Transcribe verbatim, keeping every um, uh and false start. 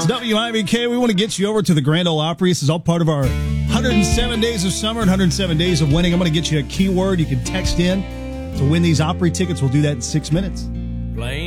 It's W I V K. We want to get you over to the Grand Ole Opry. This is all part of our one hundred seven days of summer and one hundred seven days of winning. I'm going to get you a keyword you can text in to win these Opry tickets. We'll do that in six minutes.